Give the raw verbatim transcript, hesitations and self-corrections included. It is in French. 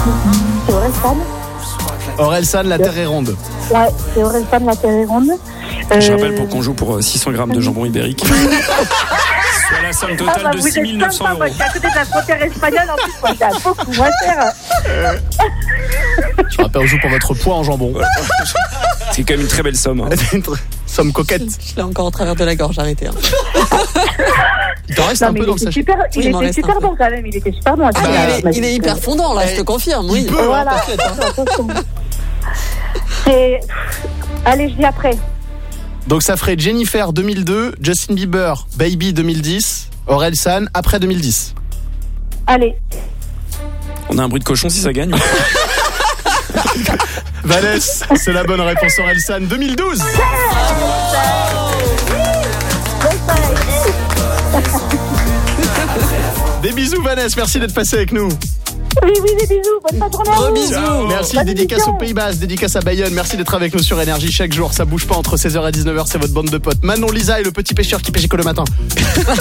C'est Orelsan. Orelsan, la terre est ronde. Ouais, c'est Orelsan, la terre est ronde. Euh... Je rappelle pour qu'on joue pour six cents grammes de jambon ibérique. Soit la somme totale ah bah de six mille neuf cents euros. Moi, je suis à côté de la frontière espagnole, en plus, moi, c'est beaucoup moins cher. Euh... Je rappelle, on joue pour votre poids en jambon. C'est quand même une très belle somme. Hein. Une somme coquette. Je l'ai encore au travers de la gorge, arrêtez. Hein. Il t'en reste non, un peu dans le sachet. Super, il oui, était super bon quand même, il était super bon. Ah, bah, il, est, il est hyper fondant là, je te confirme. Oui. Peut, voilà. Hein, Et... Allez, je dis après. Donc ça ferait Jennifer deux mille deux, Justin Bieber, Baby deux mille dix, Orelsan après deux mille dix. Allez. On a un bruit de cochon si ça gagne. Vanessa, c'est la bonne réponse. Orelsan deux mille douze. Des bisous Vanessa, merci d'être passé avec nous. Oui, oui, des bisous, bonne fin de journée. Gros bisous. Merci, bonne dédicace émission. au Pays Basque, dédicace à Bayonne. Merci d'être avec nous sur Énergie chaque jour. Ça bouge pas entre seize heures et dix-neuf heures, c'est votre bande de potes. Manon, Lisa et le petit pêcheur qui pêche que le matin.